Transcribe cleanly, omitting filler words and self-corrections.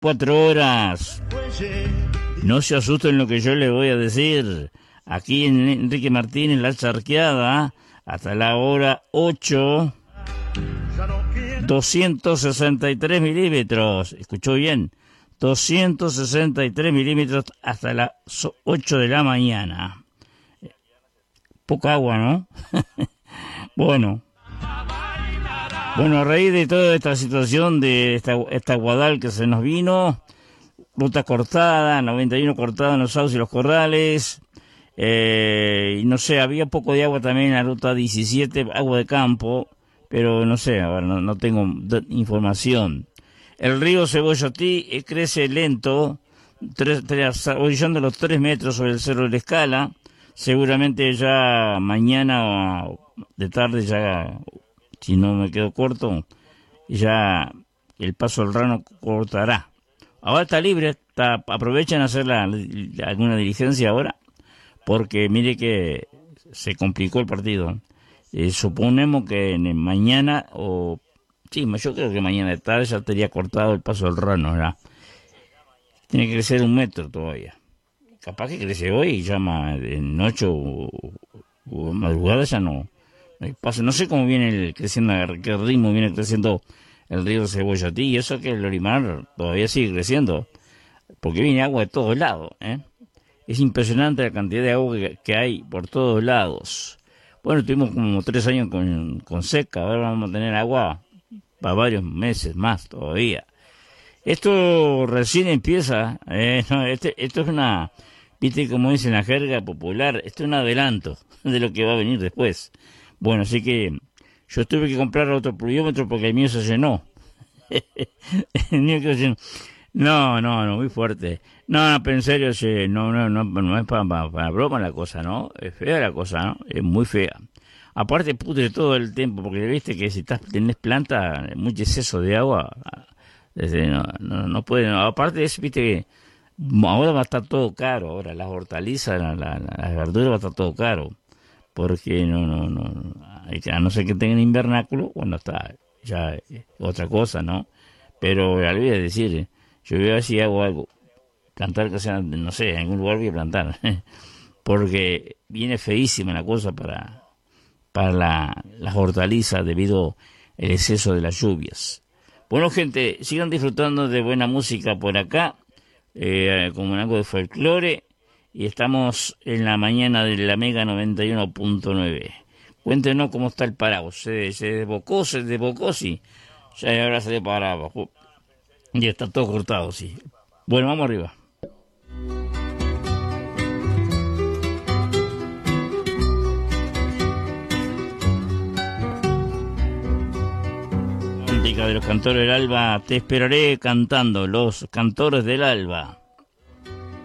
4 horas. No se asusten lo que yo les voy a decir. Aquí en Enrique Martínez, La Charqueada, hasta la hora 8, 263 milímetros. ¿Escuchó bien? 263 milímetros hasta las 8 de la mañana. Poca agua, ¿no? Bueno, a raíz de toda esta situación de esta guadal que se nos vino, ruta cortada, 91 cortada en los sauces y los corrales, y no sé, había poco de agua también en la ruta 17, agua de campo, pero no sé, ahora no tengo información. El río Cebollotí crece lento, orillando los 3 metros sobre el Cerro de la Escala. Seguramente ya mañana o de tarde, ya si no me quedo corto, ya el paso del Rano cortará. Ahora está libre, aprovechen a hacer alguna diligencia ahora, porque mire que se complicó el partido. Suponemos que mañana sí, yo creo que mañana de tarde ya estaría cortado el paso del Rano, ¿verdad? Tiene que crecer 1 metro todavía. Capaz que crece hoy y ya en noche o madrugada ya no hay paso. No sé cómo viene creciendo, a qué ritmo viene creciendo el río Cebollotí, y eso que el Lorimar todavía sigue creciendo, porque viene agua de todos lados, ¿eh? Es impresionante la cantidad de agua que hay por todos lados. Bueno, tuvimos como 3 años con seca, ahora vamos a tener agua para varios meses más todavía. Esto recién empieza, no, esto es viste como dicen la jerga popular, esto es un adelanto de lo que va a venir después. Bueno, así que yo tuve que comprar otro pluviómetro porque el mío se llenó. El mío que se llenó. No, muy fuerte. No, pero en serio, no es para broma la cosa, ¿no? Es fea la cosa, ¿no? Es muy fea. Aparte pudre todo el tiempo, porque viste que si tenés planta, mucho exceso de agua, no puede. Aparte es, viste que ahora va a estar todo caro, ahora las hortalizas, las verduras va a estar todo caro, porque a no ser que tengan invernáculo, bueno, está ya otra cosa, ¿no? Pero olvidé de decir, yo voy a ver si hago algo, plantar que sea, no sé, en algún lugar voy a plantar, porque viene feísima la cosa para las hortalizas debido al exceso de las lluvias. Bueno, gente, sigan disfrutando de buena música por acá, como algo de folclore, y estamos en la mañana de la Mega 91.9. Cuéntenos cómo está el parado. Se desbocó, sí. Ya ahora se para abajo. Y está todo cortado, sí. Bueno, vamos arriba. De los Cantores del Alba, te esperaré cantando, los Cantores del Alba.